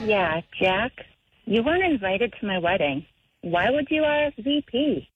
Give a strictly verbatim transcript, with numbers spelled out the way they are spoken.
Yeah, Jack, you weren't invited to my wedding. Why would you R S V P?